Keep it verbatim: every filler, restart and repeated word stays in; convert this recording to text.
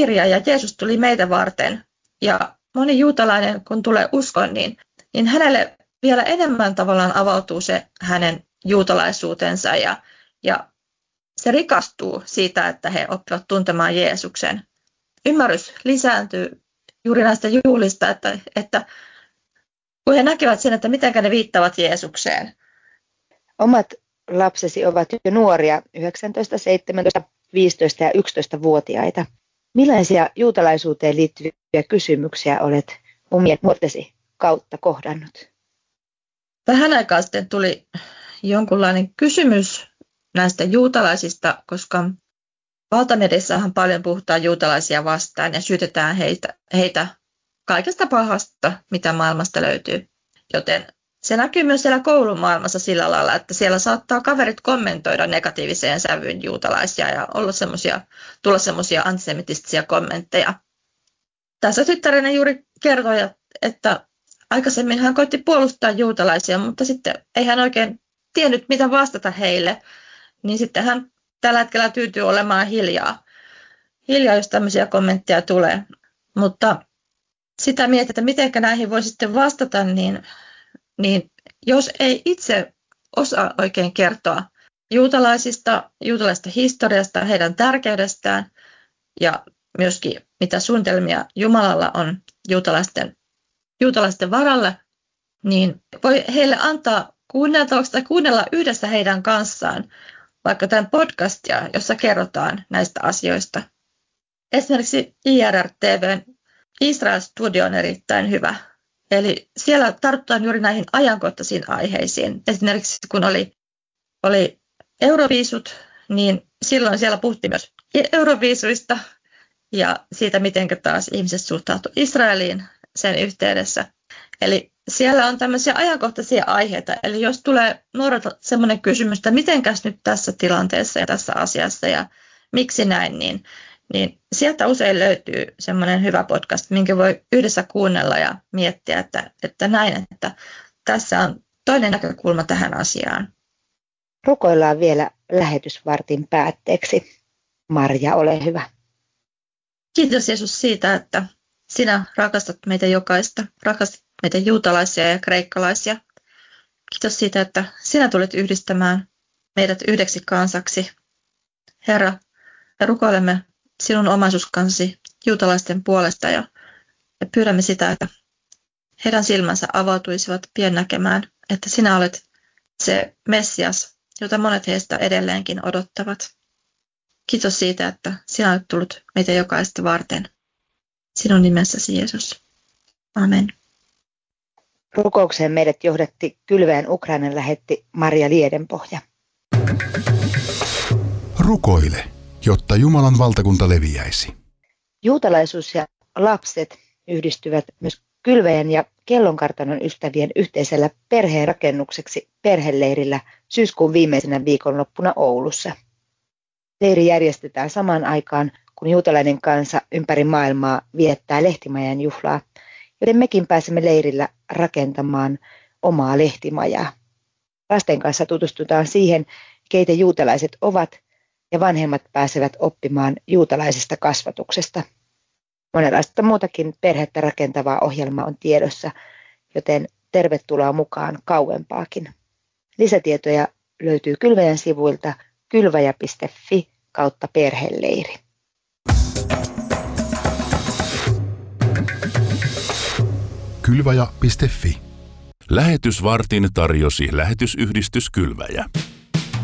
piiriä ja Jeesus tuli meitä varten. Ja moni juutalainen, kun tulee uskon, niin, niin hänelle vielä enemmän tavallaan avautuu se hänen juutalaisuutensa ja, ja se rikastuu siitä, että he oppivat tuntemaan Jeesuksen. Ymmärrys lisääntyy juuri näistä juhlista, että, että kun he näkevät sen, että miten ne viittavat Jeesukseen. Omat lapsesi ovat jo nuoria, yhdeksäntoista, seitsemäntoista, viisitoista ja yksitoista-vuotiaita. Millaisia juutalaisuuteen liittyviä kysymyksiä olet omien nuortesi kautta kohdannut? Vähän aikaa sitten tuli jonkunlainen kysymys näistä juutalaisista, koska valtamediassahan paljon puhutaan juutalaisia vastaan ja syytetään heitä, heitä kaikesta pahasta, mitä maailmasta löytyy. Joten se näkyy myös siellä koulumaailmassa sillä lailla, että siellä saattaa kaverit kommentoida negatiiviseen sävyyn juutalaisia ja olla semmosia, tulla semmoisia antisemitistisiä kommentteja. Tässä tyttäreni juuri kertoi, että aikaisemmin hän koitti puolustaa juutalaisia, mutta sitten ei hän oikein tiennyt, mitä vastata heille. Niin sitten hän tällä hetkellä tyytyy olemaan hiljaa, hiljaa jos tämmöisiä kommentteja tulee. Mutta sitä mietit, että miten näihin voi sitten vastata, niin, niin jos ei itse osaa oikein kertoa juutalaisista, juutalaisesta historiasta, heidän tärkeydestään ja myöskin mitä suunnitelmia Jumalalla on juutalaisten, juutalaisten varalle, niin voi heille antaa kuunneltavaksi tai kuunnella yhdessä heidän kanssaan vaikka tämän podcastia, jossa kerrotaan näistä asioista. Esimerkiksi I R R T V:n Israel Studio on erittäin hyvä. Eli siellä tartutaan juuri näihin ajankohtaisiin aiheisiin. Esimerkiksi kun oli, oli Euroviisut, niin silloin siellä puhuttiin myös Euroviisuista ja siitä, miten taas ihmiset suhtautuivat Israeliin sen yhteydessä. Eli siellä on tämmöisiä ajankohtaisia aiheita. Eli jos tulee nuorelta semmoinen kysymys, että mitenkäs nyt tässä tilanteessa ja tässä asiassa ja miksi näin, niin, niin sieltä usein löytyy semmoinen hyvä podcast, minkä voi yhdessä kuunnella ja miettiä, että, että näin, että tässä on toinen näkökulma tähän asiaan. Rukoillaan vielä lähetysvartin päätteeksi. Marja, ole hyvä. Kiitos Jeesus siitä, että sinä rakastat meitä jokaista, rakastat meitä juutalaisia ja kreikkalaisia. Kiitos siitä, että sinä tulet yhdistämään meidät yhdeksi kansaksi. Herra, me rukoilemme sinun omaisuuskansasi juutalaisten puolesta ja, ja pyydämme sitä, että heidän silmänsä avautuisivat pian näkemään, että sinä olet se Messias, jota monet heistä edelleenkin odottavat. Kiitos siitä, että sinä olet tullut meitä jokaista varten. Sinun nimessäsi Jeesus. Amen. Rukoukseen meidät johdatti kylväjän Ukrainan lähetti Maria Liedenpohja. Rukoile, jotta Jumalan valtakunta leviäisi. Juutalaisuus ja lapset yhdistyvät myös kylväjän ja kellonkartanon ystävien yhteisellä perheenrakennukseksi perheleirillä syyskuun viimeisenä viikonloppuna Oulussa. Leiri järjestetään samaan aikaan, kun juutalainen kansa ympäri maailmaa viettää lehtimajan juhlaa, joten mekin pääsemme leirillä rakentamaan omaa lehtimajaa. Lasten kanssa tutustutaan siihen, keitä juutalaiset ovat, ja vanhemmat pääsevät oppimaan juutalaisesta kasvatuksesta. Monenlaista muutakin perhettä rakentavaa ohjelmaa on tiedossa, joten tervetuloa mukaan kauempaakin. Lisätietoja löytyy Kylväjän sivuilta kylväjä piste fi kautta perheleiri. kylväjä piste fi. Lähetysvartin tarjosi lähetysyhdistys Kylväjä.